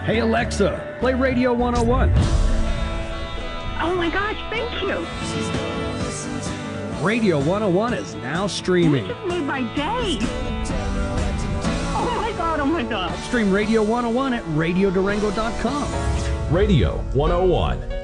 Hey Alexa, play Radio 101. Oh my gosh, thank you. Radio 101 is now streaming. You just made my day. Oh my God, oh my God. Stream Radio 101 at radiodurango.com. Radio 101.